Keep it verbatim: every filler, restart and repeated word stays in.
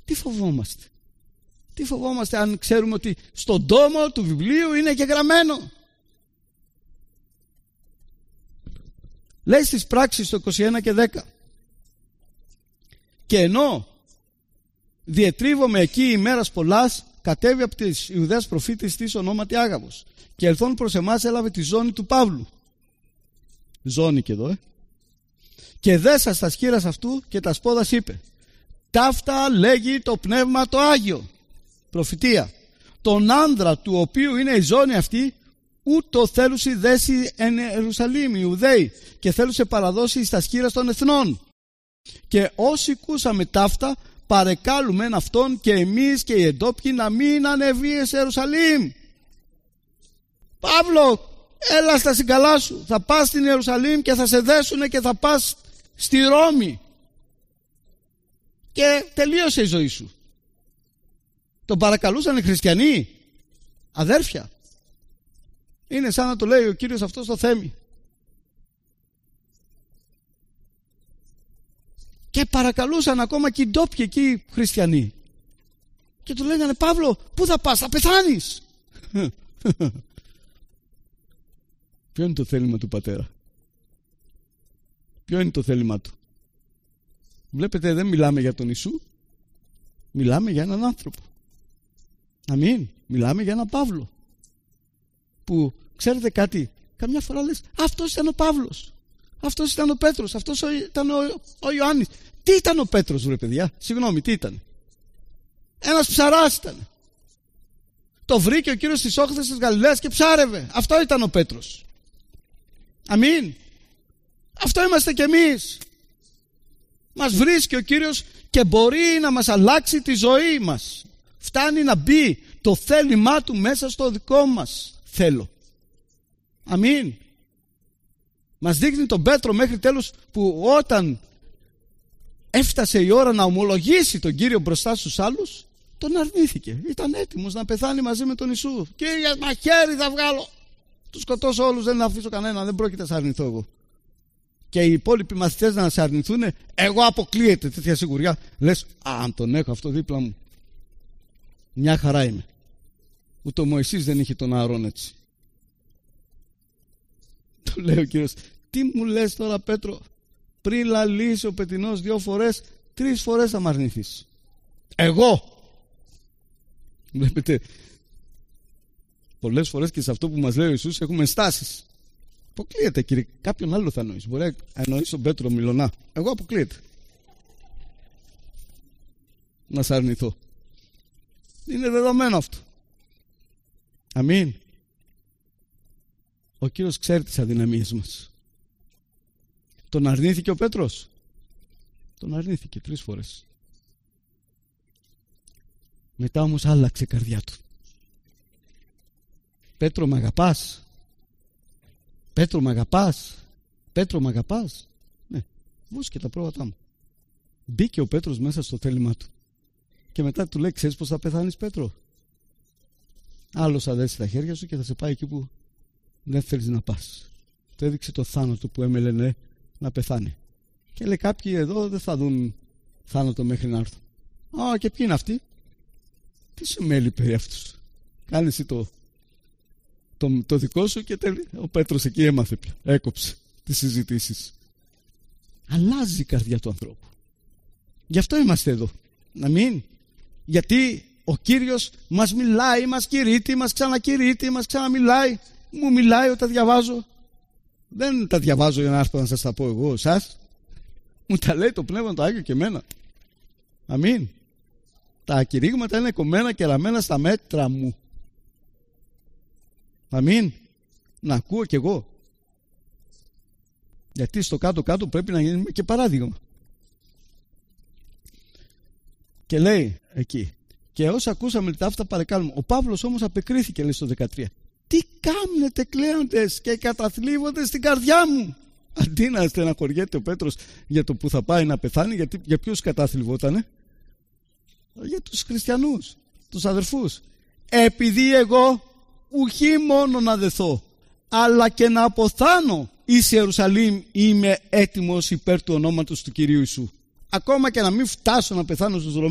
Τι φοβόμαστε? Τι φοβόμαστε αν ξέρουμε ότι στον τόμο του βιβλίου είναι και γραμμένο? Λέει στις πράξεις το είκοσι ένα και δέκα: και ενώ διετρίβομαι εκεί ημέρας πολλάς, κατέβη από της Ιουδαίας προφήτης της ονόματι Άγαβος, και ελθόν προς εμάς έλαβε τη ζώνη του Παύλου. Ζώνη και εδώ, ε. Και δέσα στα σχήρας αυτού και τα σπόδας είπε: ταύτα λέγει το Πνεύμα το Άγιο. Προφητεία. Τον άνδρα του οποίου είναι η ζώνη αυτή, ούτω θέλουσι δέσει εν Ιερουσαλήμ Ιουδαίοι, και θέλουσε παραδώσει στα σχήρας των εθνών. Και όσοι κούσαμε ταύτα, παρεκάλουμεν αυτόν και εμείς και οι εντόπιοι να μην ανεβεί σε Ιερουσαλήμ. Παύλο, έλα στα συγκαλά σου, θα πας στην Ιερουσαλήμ και θα σε δέσουνε και θα πας στη Ρώμη και τελείωσε η ζωή σου. Τον παρακαλούσαν οι χριστιανοί, αδέρφια. Είναι σαν να το λέει ο Κύριος αυτό στο Θέμη. Και παρακαλούσαν ακόμα και οι ντόπιοι εκεί χριστιανοί. Και του λέγανε: Παύλο, πού θα πας, θα πεθάνεις. Ποιο είναι το θέλημα του πατέρα? Ποιο είναι το θέλημά του? Βλέπετε, δεν μιλάμε για τον Ιησού, μιλάμε για έναν άνθρωπο. Αμήν. Μιλάμε για έναν Παύλο, που ξέρετε κάτι, καμιά φορά λες: αυτός ήταν ο Παύλος, αυτός ήταν ο Πέτρος, αυτός ήταν ο, ο Ιωάννης. Τι ήταν ο Πέτρος, βρε παιδιά? Συγγνώμη, τι ήταν? Ένας ψαράς ήταν. Το βρήκε ο Κύριος στις όχθες της Γαλιλαίας και ψάρευε. Αυτό ήταν ο Πέτρος. Αμήν. Αυτό είμαστε κι εμείς. Μας βρίσκει ο Κύριος και μπορεί να μας αλλάξει τη ζωή μας. Φτάνει να μπει το θέλημά του μέσα στο δικό μας θέλω. Αμήν. Μας δείχνει τον Πέτρο μέχρι τέλος, που όταν έφτασε η ώρα να ομολογήσει τον Κύριο μπροστά στους άλλους, τον αρνήθηκε. Ήταν έτοιμος να πεθάνει μαζί με τον Ιησού. Κύριε, μαχαίρι θα βγάλω, τους σκοτώσω όλους, δεν αφήσω κανένα, δεν πρόκειται να σε αρνηθώ εγώ. Και οι υπόλοιποι μαθητές να σε αρνηθούν, εγώ αποκλείεται. Τέτοια σιγουριά. Λες, α, αν τον έχω αυτό δίπλα μου, μια χαρά είμαι. Ούτε ο Μωυσής δεν είχε τον Ααρών έτσι. Το λέει ο Κύριος: τι μου λες τώρα, Πέτρο? Πριν λαλήσει ο πετεινός δύο φορές, τρεις φορές θα μ' αρνηθείς. Εγώ. Βλέπετε, πολλές φορές και σε αυτό που μας λέει ο Ιησούς έχουμε στάσεις. Αποκλείεται, κύριε, κάποιον άλλο θα εννοήσει. Μπορεί να εννοήσει τον Πέτρο Μιλωνά. Εγώ αποκλείεται να σε αρνηθώ. Είναι δεδομένο αυτό. Αμήν. Ο Κύριος ξέρει τις αδυναμίες μας. Τον αρνήθηκε ο Πέτρος? Τον αρνήθηκε τρεις φορές. Μετά όμως άλλαξε η καρδιά του. Πέτρο, μ' αγαπάς? Πέτρο, μ' αγαπάς? Πέτρο, μ' αγαπάς? Ναι, βούσκε τα πρόβατά μου. Μπήκε ο Πέτρος μέσα στο θέλημά του. Και μετά του λέει: ξέρεις πως θα πεθάνεις, Πέτρο? Άλλος θα δέσει τα χέρια σου και θα σε πάει εκεί που δεν θέλεις να πας. Το έδειξε το θάνατο που έμελε να πεθάνει. Και λέει: κάποιοι εδώ δεν θα δουν θάνατο μέχρι να έρθουν. Α, και ποιοι είναι αυτοί? Τι σου μέλει περί αυτούς? Κάνε εσύ το, το, το δικό σου και τέλει. Ο Πέτρος εκεί έμαθε πια. Έκοψε τις συζητήσεις. Αλλάζει η καρδιά του ανθρώπου. Γι' αυτό είμαστε εδώ. Να μην. Γιατί ο Κύριος μας μιλάει, μας κηρύττει, μας ξανακηρύττει, μας ξαναμιλάει. Μου μιλάει όταν διαβάζω. Δεν τα διαβάζω για να έρθω να σας τα πω εγώ, εσάς. Μου τα λέει το Πνεύμα το Άγιο και εμένα. Αμήν. Τα κηρύγματα είναι κομμένα και ραμμένα στα μέτρα μου. Αμήν. Να ακούω κι εγώ. Γιατί στο κάτω-κάτω πρέπει να γίνει και παράδειγμα. Και λέει εκεί: και όσα ακούσαμε τα αυτά παρεκάλουμε. Ο Παύλος όμως απεκρίθηκε, λέει στο δεκατρία: τι κάμνετε κλαίοντες και καταθλίβονται στην καρδιά μου? Αντί να στεναχωριέται ο Πέτρος για το που θα πάει να πεθάνει, γιατί, για ποιους κατάθλιβότανε? Για τους χριστιανούς, τους αδερφούς. Επειδή εγώ ουχή μόνο να δεθώ, αλλά και να αποθάνω εις Ιερουσαλήμ, είμαι έτοιμος υπέρ του ονόματος του Κυρίου Ιησού. Ακόμα και να μην φτάσω να πεθάνω στους Ρωμαίους.